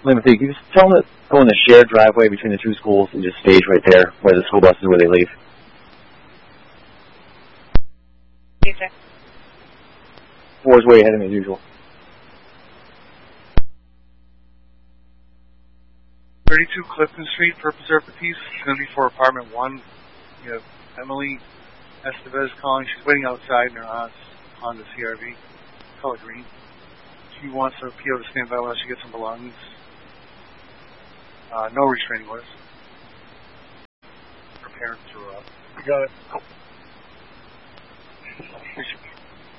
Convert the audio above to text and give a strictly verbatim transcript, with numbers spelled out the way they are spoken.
Timothy, can you just tell them to go in the shared driveway between the two schools and just stage right there where the school buses where they leave? Okay. Four's way ahead of me as usual. thirty-two Clifton Street for Preserve the Peace. It's going to be for apartment one. You have Emily Estevez calling. She's waiting outside in her aunt's Honda C R V, color green. She wants her P O to stand by while she gets some belongings. Uh, no restraining orders. Her parents are up. You got it. We should